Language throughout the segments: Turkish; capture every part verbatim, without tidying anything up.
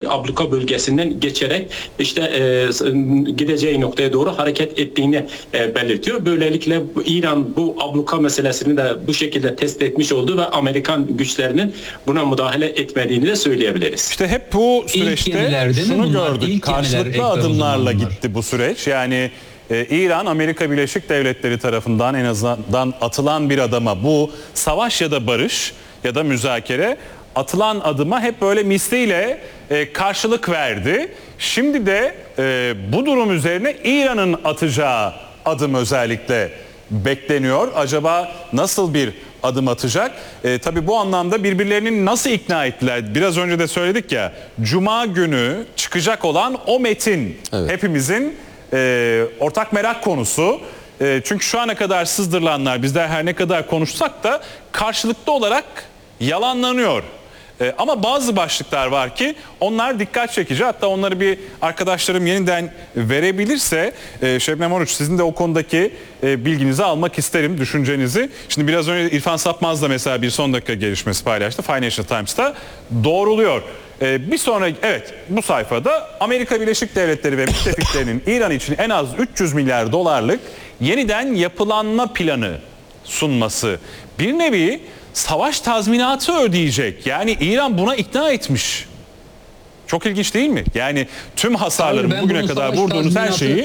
abluka bölgesinden geçerek işte e, gideceği noktaya doğru hareket ettiğini e, belirtiyor. Böylelikle İran bu abluka meselesini de bu şekilde test etmiş oldu ve Amerikan güçlerinin buna müdahale etmediğini de söyleyebiliriz. İşte hep bu süreçte şunu gördük. Karşılıklı adımlarla gitti bu süreç. Yani e, İran, Amerika Birleşik Devletleri tarafından en azından atılan bir adama, bu savaş ya da barış ya da müzakere, atılan adıma hep böyle misliyle e, karşılık verdi. Şimdi de e, bu durum üzerine İran'ın atacağı adım özellikle bekleniyor. Acaba nasıl bir adım atacak? E, tabii bu anlamda birbirlerini nasıl ikna ettiler? Biraz önce de söyledik ya, Cuma günü çıkacak olan o metin, evet, hepimizin e, ortak merak konusu. E, çünkü şu ana kadar sızdırılanlar, bizler her ne kadar konuşsak da karşılıklı olarak yalanlanıyor. Ee, ama bazı başlıklar var ki onlar dikkat çekici. Hatta onları bir arkadaşlarım yeniden verebilirse, e, Şebnem Oruç, sizin de o konudaki e, bilginizi almak isterim, düşüncenizi. Şimdi biraz önce İrfan Sapmaz da mesela bir son dakika gelişmesi paylaştı. Financial Times'ta doğruluyor. E, bir sonraki, evet, bu sayfada Amerika Birleşik Devletleri ve müttefiklerinin İran için en az üç yüz milyar dolarlık yeniden yapılanma planı sunması. Bir nevi savaş tazminatı ödeyecek. Yani İran buna ikna etmiş. Çok ilginç değil mi? Yani tüm hasarların Hayır, bugüne kadar vurduğunuz her şeyi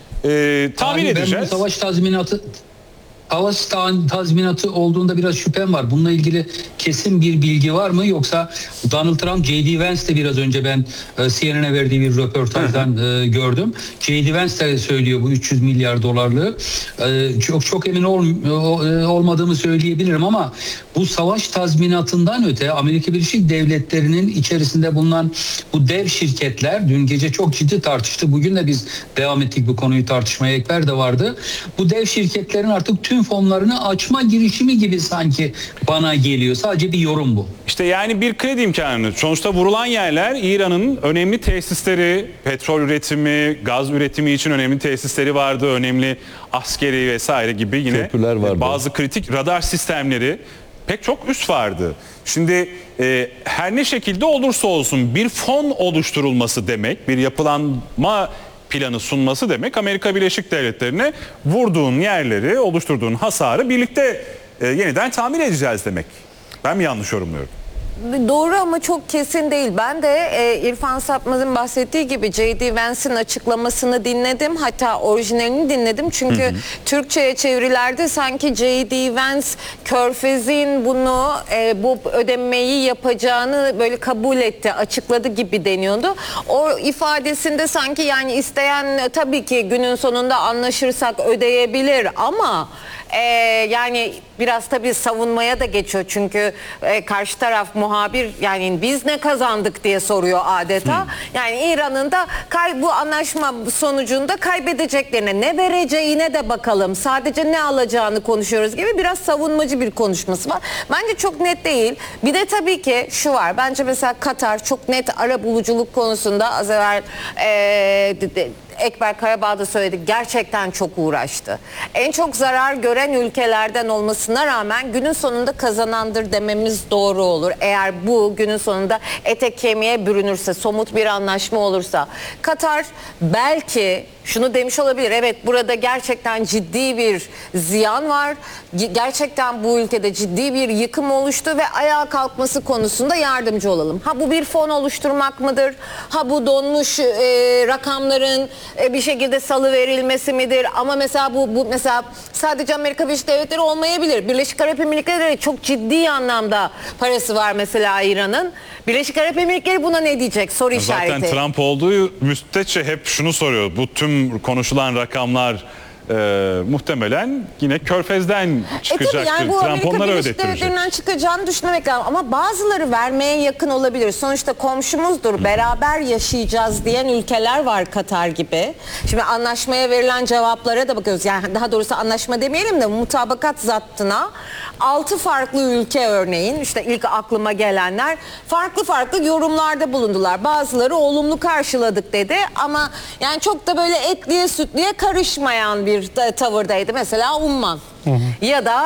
e, tahmin Abi, edeceğiz. Ben bu savaş tazminatı Savaş tazminatı olduğunda biraz şüphem var. Bununla ilgili kesin bir bilgi var mı? Yoksa Donald Trump, J D Vance de biraz önce ben C N N'e verdiği bir röportajdan e, gördüm. J D Vance de söylüyor bu üç yüz milyar dolarlığı. E, çok çok emin ol, olmadığımı söyleyebilirim ama bu savaş tazminatından öte Amerika Birleşik Devletleri'nin içerisinde bulunan bu dev şirketler dün gece çok ciddi tartıştı. Bugün de biz devam ettik bu konuyu tartışmaya. Ekber de vardı. Bu dev şirketlerin artık tüm fonlarını açma girişimi gibi sanki bana geliyor. Sadece bir yorum bu. İşte yani bir kredi imkanı. Sonuçta vurulan yerler İran'ın önemli tesisleri, petrol üretimi, gaz üretimi için önemli tesisleri vardı. Önemli askeri vesaire gibi yine bazı kritik radar sistemleri, pek çok üs vardı. Şimdi e, her ne şekilde olursa olsun bir fon oluşturulması demek, bir yapılanma planı sunması demek, Amerika Birleşik Devletleri'ne vurduğun yerleri, oluşturduğun hasarı birlikte e, yeniden tamir edeceğiz demek. Ben mi yanlış yorumluyorum? Doğru ama çok kesin değil. Ben de e, İrfan Sapmaz'ın bahsettiği gibi J D Vance'in açıklamasını dinledim. Hatta orijinalini dinledim. Çünkü hı hı. Türkçe'ye çevirilerde sanki J D Vance Körfez'in bunu e, bu ödemeyi yapacağını böyle kabul etti, açıkladı gibi deniyordu. O ifadesinde sanki yani isteyen tabii ki günün sonunda anlaşırsak ödeyebilir ama Ee, yani biraz tabii savunmaya da geçiyor çünkü e, karşı taraf muhabir yani biz ne kazandık diye soruyor adeta. Hmm. Yani İran'ın da kay, bu anlaşma sonucunda kaybedeceklerine ne vereceğine de bakalım. Sadece ne alacağını konuşuyoruz gibi biraz savunmacı bir konuşması var. Bence çok net değil. Bir de tabii ki şu var. Bence mesela Katar çok net arabuluculuk konusunda az evvel e, de, de, Ekber Karabağ da söyledi. Gerçekten çok uğraştı. En çok zarar gören ülkelerden olmasına rağmen günün sonunda kazanandır dememiz doğru olur. Eğer bu günün sonunda ete kemiğe bürünürse, somut bir anlaşma olursa. Katar belki şunu demiş olabilir. Evet, burada gerçekten ciddi bir ziyan var. Gerçekten bu ülkede ciddi bir yıkım oluştu ve ayağa kalkması konusunda yardımcı olalım. Ha bu bir fon oluşturmak mıdır? Ha bu donmuş e, rakamların e, bir şekilde salı verilmesi midir? Ama mesela bu, bu mesela sadece Amerika Birleşik Devletleri olmayabilir. Birleşik Arap Emirlikleri çok ciddi anlamda parası var mesela İran'ın. Birleşik Arap Emirlikleri buna ne diyecek? Soru Zaten işareti. Zaten Trump olduğu müddetçe hep şunu soruyor. Bu tüm konuşulan rakamlar e, muhtemelen yine Körfez'den çıkacaktır. E yani bu Trump onları Birleşik Devletleri'nden çıkacağını düşünmek lazım. Ama bazıları vermeye yakın olabilir. Sonuçta komşumuzdur, Hı. beraber yaşayacağız diyen ülkeler var Katar gibi. Şimdi anlaşmaya verilen cevaplara da bakıyoruz. Yani daha doğrusu anlaşma demeyelim de mutabakat zattına altı farklı ülke örneğin işte ilk aklıma gelenler farklı farklı yorumlarda bulundular. Bazıları olumlu karşıladık dedi ama yani çok da böyle etliye sütlüye karışmayan bir tavırdaydı. Mesela Umman. Hı hı. Ya da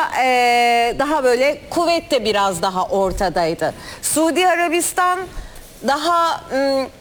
e, daha böyle Kuveyt de biraz daha ortadaydı. Suudi Arabistan daha m,